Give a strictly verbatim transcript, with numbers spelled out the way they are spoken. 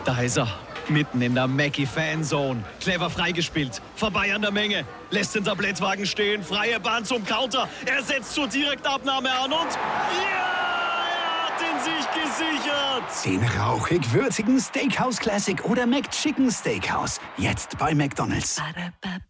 Da ist er, mitten in der Mackie-Fanzone. Clever freigespielt, vorbei an der Menge. Lässt den Tablettwagen stehen, freie Bahn zum Counter. Er setzt zur Direktabnahme an und... Ja! Er hat ihn sich gesichert! Den rauchig-würzigen Steakhouse Classic oder McChicken Steakhouse. Jetzt bei McDonald's.